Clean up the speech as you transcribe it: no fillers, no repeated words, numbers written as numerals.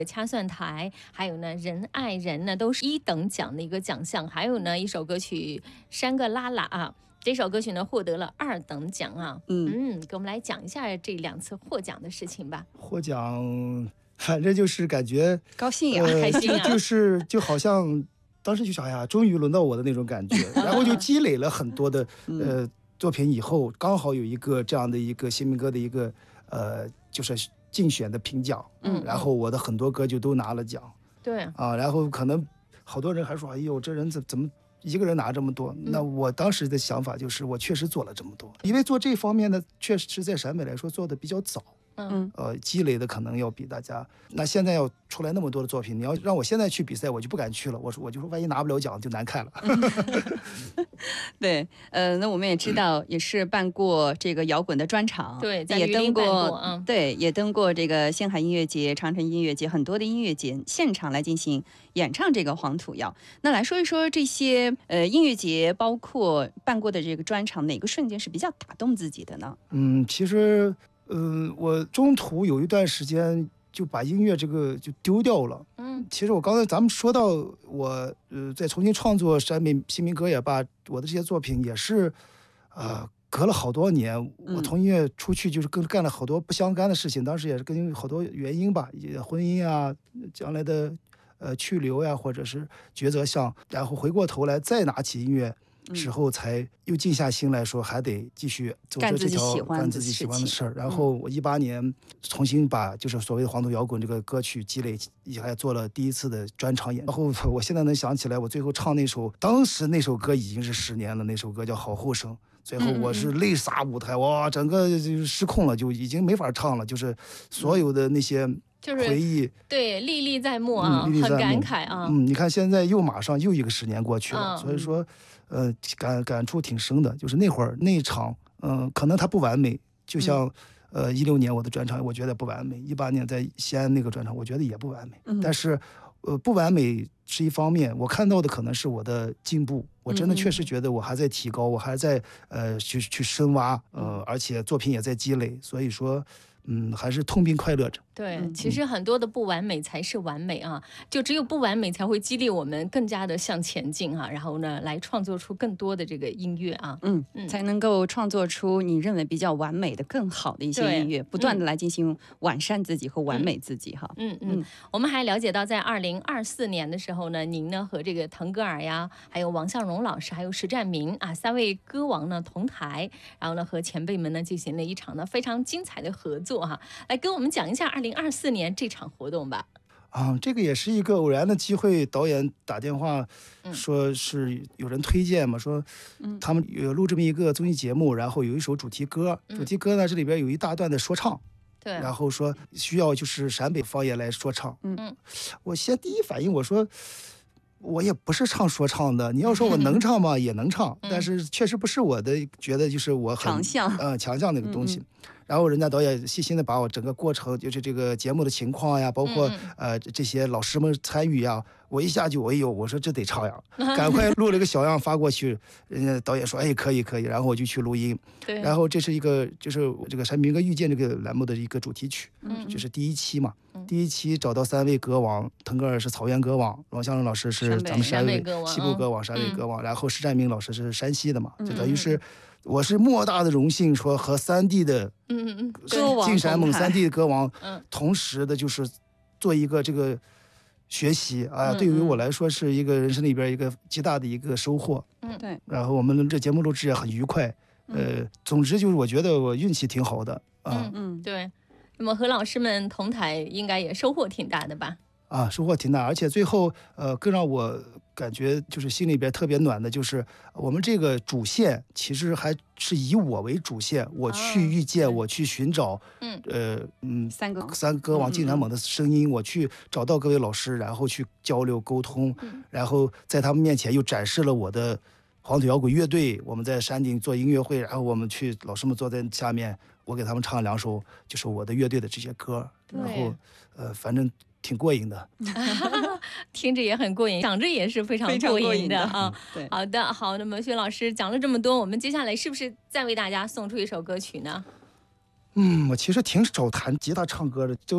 掐算台，还有呢人爱人呢都是1等奖的一个奖项，还有呢一首歌曲山歌拉拉啊，这首歌曲呢获得了2等奖啊。给我们来讲一下这2次获奖的事情吧。 获奖反正就是感觉高兴呀， 开心啊， 就好像当时就想呀，终于轮到我的那种感觉，然后就积累了很多的作品以后，刚好有一个这样的一个新民歌的一个就是竞选的评奖，然后我的很多歌就都拿了奖， 对啊，然后可能好多人还说，哎呦，这人怎么一个人拿这么多？那我当时的想法就是，我确实做了这么多，因为做这方面呢，确实是在陕北来说做的比较早。积累的可能要比大家。那现在要出来那么多的作品，你要让我现在去比赛，我就不敢去了。我就说，万一拿不了奖就难看了。 对，那我们也知道，也是办过这个摇滚的专场， 对， 也登过， 对，也登过这个星海音乐节、长城音乐节很多的音乐节现场来进行演唱这个黄土谣。那来说一说这些音乐节，包括办过的这个专场，哪个瞬间是比较打动自己的呢？ 其实。我中途有一段时间就把音乐这个就丢掉了。其实我刚才咱们说到我在重新创作陕北新民歌也罢，我的这些作品也是隔了好多年，我从音乐出去就是干了好多不相干的事情，当时也是跟好多原因吧，婚姻啊，将来的去留呀，或者是抉择项，然后回过头来再拿起音乐。时候才又静下心来说，还得继续走着这条干自己喜欢的事儿。然后我18年重新把就是所谓的黄土摇滚这个歌曲积累，还做了第1次的专场演。然后我现在能想起来，我最后唱那首，当时那首歌已经是10年了，那首歌叫《好后生》。最后我是泪洒舞台，哇，整个就失控了，就已经没法唱了，就是所有的那些。 就是回忆， 对，历历在目啊，很感慨啊。 你看现在马上又一个10年过去了，所以说，感触挺深的。就是那会儿那场，可能它不完美，就像16年我的专场，我觉得不完美；18年在西安那个专场，我觉得也不完美。但是，不完美是一方面，我看到的可能是我的进步。我真的确实觉得我还在提高，我还在去深挖，而且作品也在积累，所以说。还是痛并快乐着。 对，其实很多的不完美才是完美啊，就只有不完美才会激励我们更加的向前进啊，然后呢，来创作出更多的这个音乐啊， 才能够创作出你认为比较完美的、更好的一些音乐，不断的来进行完善自己和完美自己哈。 我们还了解到，在2024年的时候呢，您呢和这个腾格尔呀，还有王向荣老师，还有石占明啊3位歌王呢同台，然后呢和前辈们呢进行了一场呢非常精彩的合作哈，来跟我们讲一下2024年这场活动吧。 这个也是一个偶然的机会，导演打电话说是有人推荐嘛，说他们有录这么一个综艺节目，然后有一首主题歌，主题歌呢这里边有一大段的说唱。 对， 然后说需要就是陕北方言来说唱。我先第一反应我说我也不是唱说唱的，你要说我能唱吗？也能唱，但是确实不是我的，觉得就是我很强项那个东西。然后人家导演细心的把我整个过程，就是这个节目的情况呀，包括这些老师们参与呀，我一下就我说这得唱呀，赶快录了个小样发过去，人家导演说哎可以，然后我就去录音。 对， 然后这是一个就是这个陕北民歌遇见这个栏目的一个主题曲，就是第1期嘛。第1期找到3位歌王，腾格尔是草原歌王，王向荣老师是咱们陕北西部歌王、陕北歌王，然后石占明老师是山西的嘛，就等于是我是莫大的荣幸，说和3地的晋陕蒙3地的歌王同时的，就是做一个这个学习啊，对于我来说是一个人生里边一个极大的一个收获。 对。 然后我们这节目录制也很愉快，总之就是我觉得我运气挺好的啊。 对。那么和老师们同台应该也收获挺大的吧？ 收获挺大，而且最后更让我感觉就是心里边特别暖的，就是我们这个主线其实还是以我为主线，我去遇见，我去寻找， 三个歌王晋陕蒙的声音，我去找到各位老师，然后去交流沟通，然后在他们面前又展示了我的黄土摇滚乐队，我们在山顶做音乐会，然后我们去老师们坐在下面，我给他们唱2首就是我的乐队的这些歌，然后反正挺过瘾的。 听着也很过瘾，讲着也是非常过瘾的啊。 对， 好，那么薛老师讲了这么多，我们接下来是不是再为大家送出一首歌曲呢？ 我其实挺少弹吉他唱歌的，